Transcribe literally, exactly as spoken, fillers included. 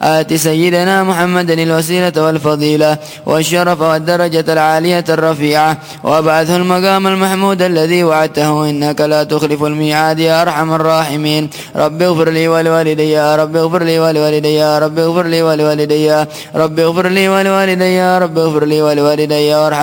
آت سيدنا محمدا الوسيلة والفضيلة والشرف والدرجة العالية الرفيعة وابعثه المقام المحمود الذي وعدته إنك لا تخلف الميعاد يا أرحم الراحمين. رب اغفر لي ولوالدي يا رب اغفر لي ولوالدي يا رب اغفر لي ولوالدي يا رب اغفر لي ولوالدي يا رب اغفر لي ولوالدي يا